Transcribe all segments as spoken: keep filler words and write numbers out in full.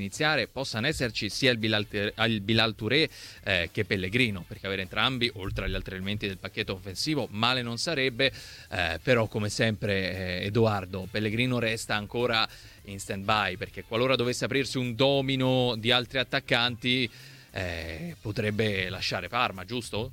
iniziare possano esserci sia il Bilal, il Bilal Touré eh, che Pellegrino, perché avere entrambi, oltre agli altri elementi del pacchetto offensivo, male non sarebbe, eh, però come sempre eh, Edoardo, Pellegrino resta ancora in stand-by, perché qualora dovesse aprirsi un domino di altri attaccanti eh, potrebbe lasciare Parma, giusto?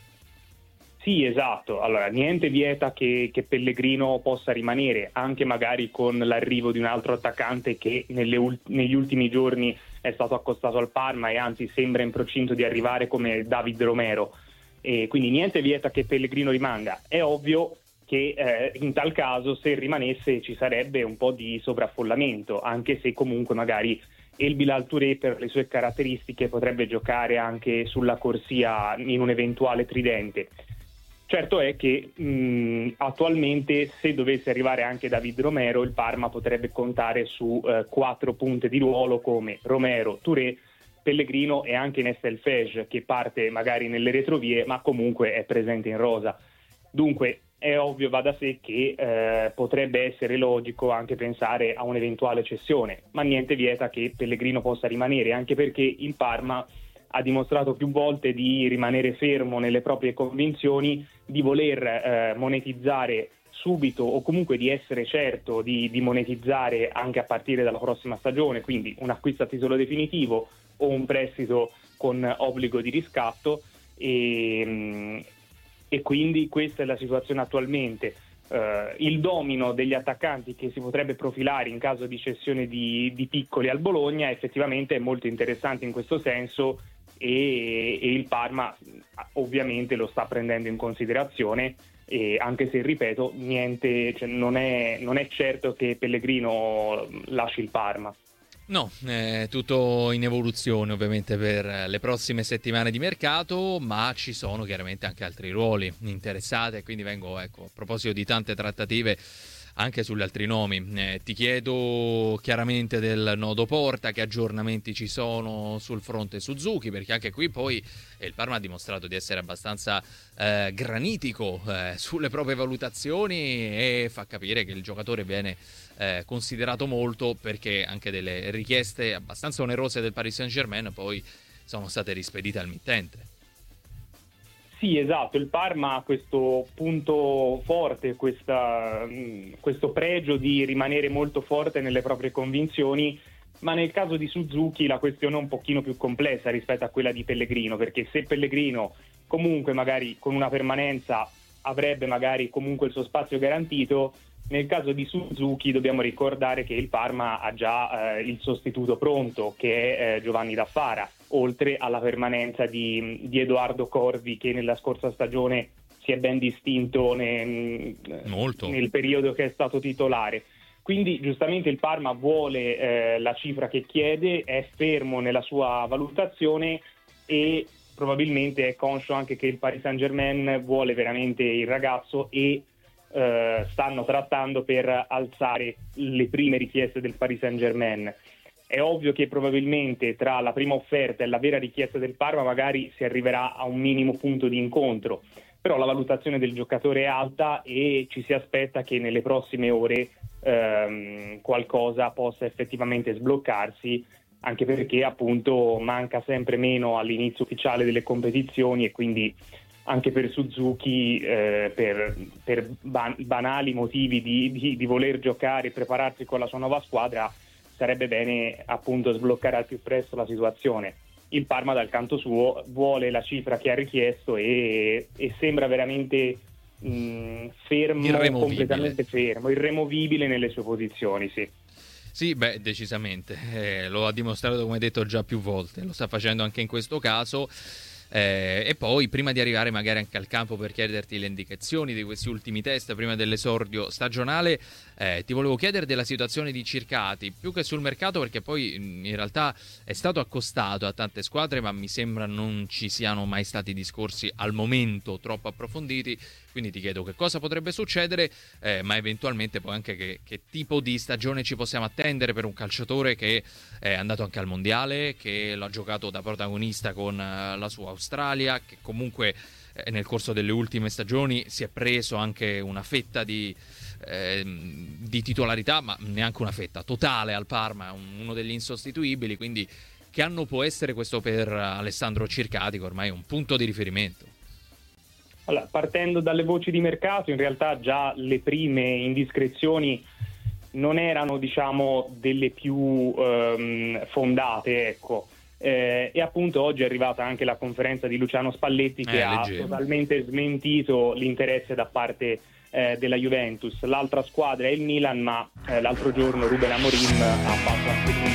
Sì, esatto. Allora, niente vieta che, che Pellegrino possa rimanere, anche magari con l'arrivo di un altro attaccante che nelle ul- negli ultimi giorni è stato accostato al Parma e anzi sembra in procinto di arrivare, come David Romero. E quindi niente vieta che Pellegrino rimanga. È ovvio che eh, in tal caso, se rimanesse, ci sarebbe un po' di sovraffollamento, anche se comunque magari El Bilal Touré, per le sue caratteristiche, potrebbe giocare anche sulla corsia in un eventuale tridente. Certo è che mh, attualmente, se dovesse arrivare anche David Romero, il Parma potrebbe contare su eh, quattro punte di ruolo come Romero, Touré, Pellegrino e anche Nestel Fej, che parte magari nelle retrovie ma comunque è presente in rosa. Dunque è ovvio, va da sé che eh, potrebbe essere logico anche pensare a un'eventuale cessione, ma niente vieta che Pellegrino possa rimanere, anche perché il Parma ha dimostrato più volte di rimanere fermo nelle proprie convinzioni, di voler eh, monetizzare subito o comunque di essere certo di, di monetizzare anche a partire dalla prossima stagione, quindi un acquisto a titolo definitivo o un prestito con obbligo di riscatto e, e quindi questa è la situazione attualmente. Uh, il domino degli attaccanti che si potrebbe profilare in caso di cessione di, di Piccoli al Bologna effettivamente è molto interessante in questo senso e, e il Parma ovviamente lo sta prendendo in considerazione, e anche se ripeto niente, cioè non è, non è certo che Pellegrino lasci il Parma. No, è tutto in evoluzione ovviamente per le prossime settimane di mercato, ma ci sono chiaramente anche altri ruoli interessati e quindi vengo, ecco, a proposito di tante trattative anche sugli altri nomi, eh, ti chiedo chiaramente del nodo Porta, che aggiornamenti ci sono sul fronte Suzuki, perché anche qui poi eh, il Parma ha dimostrato di essere abbastanza eh, granitico eh, sulle proprie valutazioni e fa capire che il giocatore viene eh, considerato molto, perché anche delle richieste abbastanza onerose del Paris Saint-Germain poi sono state rispedite al mittente. Sì, esatto, il Parma ha questo punto forte, questa, questo pregio di rimanere molto forte nelle proprie convinzioni, ma nel caso di Suzuki la questione è un pochino più complessa rispetto a quella di Pellegrino, perché se Pellegrino comunque magari con una permanenza avrebbe magari comunque il suo spazio garantito, nel caso di Suzuki dobbiamo ricordare che il Parma ha già eh, il sostituto pronto, che è eh, Giovanni Daffara, oltre alla permanenza di, di Edoardo Corvi, che nella scorsa stagione si è ben distinto ne, nel periodo che è stato titolare. Quindi giustamente il Parma vuole eh, la cifra che chiede, è fermo nella sua valutazione e probabilmente è conscio anche che il Paris Saint-Germain vuole veramente il ragazzo e eh, stanno trattando per alzare le prime richieste del Paris Saint-Germain. È ovvio che probabilmente tra la prima offerta e la vera richiesta del Parma magari si arriverà a un minimo punto di incontro, però la valutazione del giocatore è alta e ci si aspetta che nelle prossime ore ehm, qualcosa possa effettivamente sbloccarsi, anche perché appunto manca sempre meno all'inizio ufficiale delle competizioni e quindi anche per Suzuki eh, per, per ban- banali motivi di, di, di voler giocare e prepararsi con la sua nuova squadra sarebbe bene appunto sbloccare al più presto la situazione. Il Parma dal canto suo vuole la cifra che ha richiesto e, e sembra veramente mh, fermo, completamente fermo, irremovibile nelle sue posizioni, sì. Sì, beh, decisamente, eh, lo ha dimostrato, come detto, già più volte, lo sta facendo anche in questo caso. Eh, e poi prima di arrivare magari anche al campo per chiederti le indicazioni di questi ultimi test prima dell'esordio stagionale, eh, ti volevo chiedere della situazione di Circati, più che sul mercato, perché poi in realtà è stato accostato a tante squadre ma mi sembra non ci siano mai stati discorsi al momento troppo approfonditi, quindi ti chiedo che cosa potrebbe succedere, eh, ma eventualmente poi anche che, che tipo di stagione ci possiamo attendere per un calciatore che è andato anche al mondiale, che l'ha giocato da protagonista con uh, la sua Australia, che comunque eh, nel corso delle ultime stagioni si è preso anche una fetta di eh, di titolarità, ma neanche una fetta totale al Parma, uno degli insostituibili, quindi che anno può essere questo per Alessandro Circati, che ormai è un punto di riferimento? Allora, partendo dalle voci di mercato, in realtà già le prime indiscrezioni non erano, diciamo, delle più ehm, fondate, ecco. Eh, e appunto oggi è arrivata anche la conferenza di Luciano Spalletti che eh, ha leggevo. totalmente smentito l'interesse da parte eh, della Juventus. L'altra squadra è il Milan, ma eh, l'altro giorno Ruben Amorim ha fatto anche lui.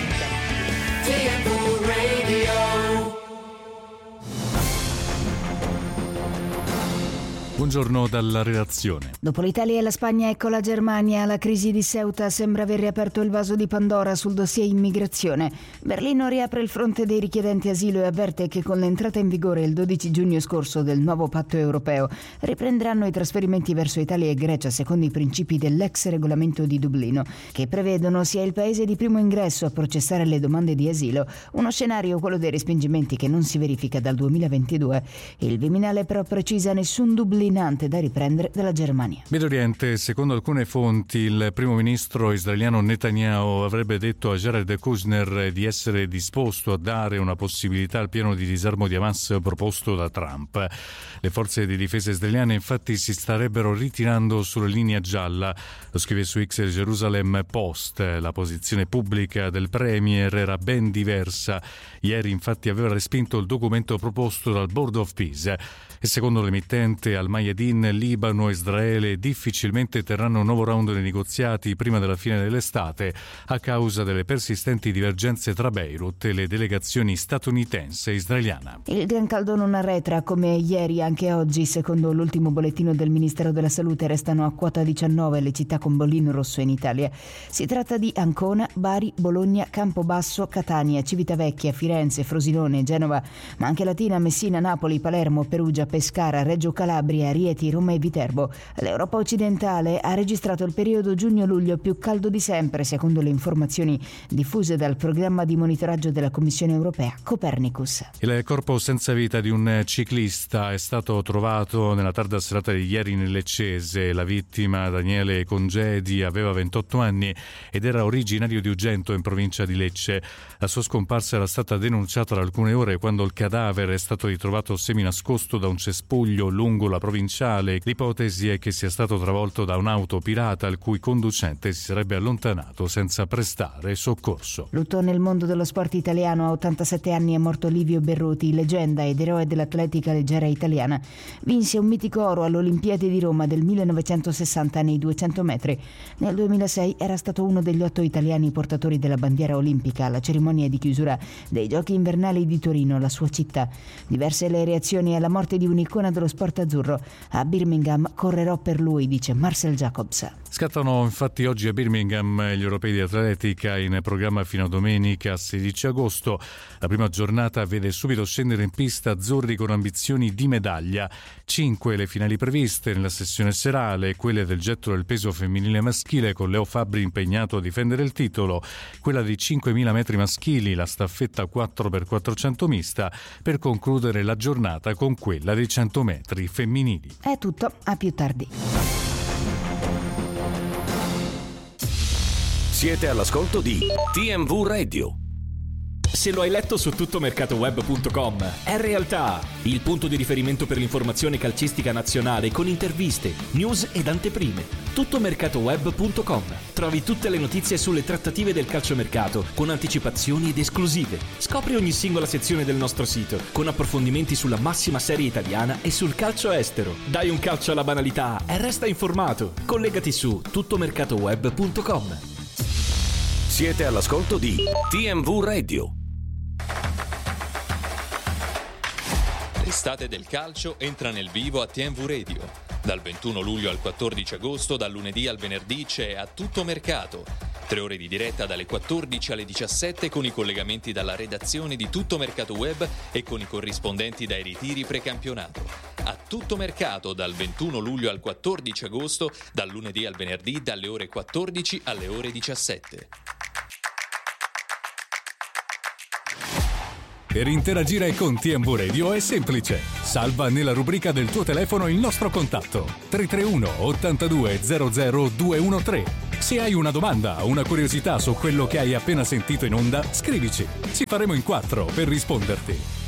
Buongiorno dalla redazione. Dopo l'Italia e la Spagna, ecco la Germania. La crisi di Ceuta sembra aver riaperto il vaso di Pandora sul dossier immigrazione. Berlino riapre il fronte dei richiedenti asilo e avverte che con l'entrata in vigore il dodici giugno scorso del nuovo patto europeo riprenderanno i trasferimenti verso Italia e Grecia secondo i principi dell'ex regolamento di Dublino, che prevedono sia il paese di primo ingresso a processare le domande di asilo, uno scenario, quello dei respingimenti, che non si verifica dal duemilaventidue. Il Viminale però precisa nessun Dublino da riprendere dalla Germania. Medio Oriente, secondo alcune fonti, il primo ministro israeliano Netanyahu avrebbe detto a Jared Kushner di essere disposto a dare una possibilità al piano di disarmo di Hamas proposto da Trump. Le forze di difesa israeliane infatti si starebbero ritirando sulla linea gialla. Lo scrive su X Jerusalem Post. La posizione pubblica del premier era ben diversa. Ieri infatti aveva respinto il documento proposto dal Board of Peace. E secondo l'emittente Al Mayadin, Libano e Israele difficilmente terranno un nuovo round dei negoziati prima della fine dell'estate a causa delle persistenti divergenze tra Beirut e le delegazioni statunitense e israeliana. Il gran caldo non arretra, come ieri anche oggi. Secondo l'ultimo bollettino del Ministero della Salute restano a quota diciannove le città con bollino rosso in Italia. Si tratta di Ancona, Bari, Bologna, Campobasso, Catania, Civitavecchia, Firenze, Frosinone, Genova, ma anche Latina, Messina, Napoli, Palermo, Perugia, Pescara, Reggio Calabria, Rieti, Roma e Viterbo. L'Europa occidentale ha registrato il periodo giugno-luglio più caldo di sempre, secondo le informazioni diffuse dal programma di monitoraggio della Commissione europea Copernicus. Il corpo senza vita di un ciclista è stato trovato nella tarda serata di ieri nel Leccese. La vittima, Daniele Congedi, aveva ventotto anni ed era originario di Ugento, in provincia di Lecce. La sua scomparsa era stata denunciata da alcune ore quando il cadavere è stato ritrovato seminascosto da un cespuglio lungo la provinciale. L'ipotesi è che sia stato travolto da un'auto pirata il cui conducente si sarebbe allontanato senza prestare soccorso. Lutto nel mondo dello sport italiano. A ottantasette anni è morto Livio Berruti, leggenda ed eroe dell'atletica leggera italiana. Vinse un mitico oro all'Olimpiadi di Roma del millenovecentosessanta nei duecento metri. Nel duemilasei era stato uno degli otto italiani portatori della bandiera olimpica alla cerimonia di chiusura dei Giochi invernali di Torino, la sua città. Diverse le reazioni alla morte di un'icona dello sport azzurro. A Birmingham correrò per lui, dice Marcel Jacobs. Scattano infatti oggi a Birmingham gli europei di atletica, in programma fino a domenica sedici agosto. La prima giornata vede subito scendere in pista azzurri con ambizioni di medaglia. Cinque le finali previste nella sessione serale, quelle del getto del peso femminile maschile con Leo Fabbri impegnato a difendere il titolo, quella di cinquemila metri maschili, la staffetta quattro per quattrocento mista, per concludere la giornata con quella dei cento metri femminili. È tutto, a più tardi. Siete all'ascolto di T M V Radio. Se lo hai letto su tuttomercatoweb punto com, è realtà. Il punto di riferimento per l'informazione calcistica nazionale con interviste, news ed anteprime. tuttomercatoweb punto com. Trovi tutte le notizie sulle trattative del calciomercato con anticipazioni ed esclusive. Scopri ogni singola sezione del nostro sito con approfondimenti sulla massima serie italiana e sul calcio estero. Dai un calcio alla banalità e resta informato. Collegati su tuttomercatoweb punto com. Siete all'ascolto di T M V Radio. L'estate del calcio entra nel vivo a T M V Radio. Dal ventuno luglio al quattordici agosto, dal lunedì al venerdì c'è A Tutto Mercato. Tre ore di diretta dalle quattordici alle diciassette con i collegamenti dalla redazione di Tutto Mercato Web e con i corrispondenti dai ritiri precampionato. A Tutto Mercato dal ventuno luglio al quattordici agosto, dal lunedì al venerdì dalle ore quattordici alle ore diciassette. Per interagire con T M V Radio è semplice. Salva nella rubrica del tuo telefono il nostro contatto tre tre uno ottantadue zero zero due uno tre. Se hai una domanda o una curiosità su quello che hai appena sentito in onda, scrivici. Ci faremo in quattro per risponderti.